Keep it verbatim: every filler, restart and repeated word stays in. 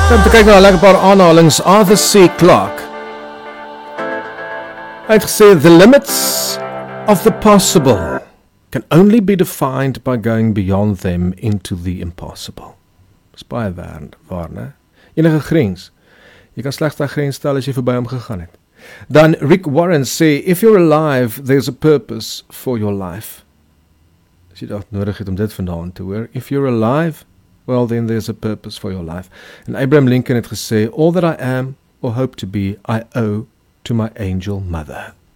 Om te kyk na 'n lekker paar aanhalings. Arthur C. Clarke. Hy het gesê, the limits of the possible can only be defined by going beyond them into the impossible. Dis baie waar, waar, né? Enige grens. Jy kan slegs daai grens stel as jy verby hom gegaan het. Dan Rick Warren sê, if you're alive, there's a purpose for your life. As jy dalk nodig het om dit vandaan te hoor. If you're alive, well then there's a purpose for your life. En Abraham Lincoln het gesê, all that I am or hope to be, I owe to my angel mother.